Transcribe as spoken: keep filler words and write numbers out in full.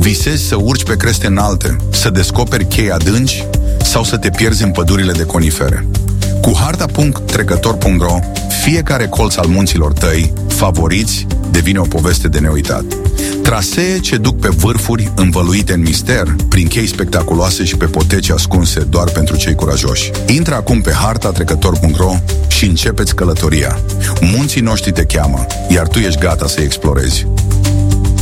Visezi să urci pe creste înalte, să descoperi chei adânci sau să te pierzi în pădurile de conifere. Cu harta punct trecător punct ro, fiecare colț al munților tăi favoriți devine o poveste de neuitat. Trasee ce duc pe vârfuri învăluite în mister, prin chei spectaculoase și pe poteci ascunse doar pentru cei curajoși. Intră acum pe harta trecător punct ro și începeți călătoria. Munții noștri te cheamă, iar tu ești gata să-i explorezi.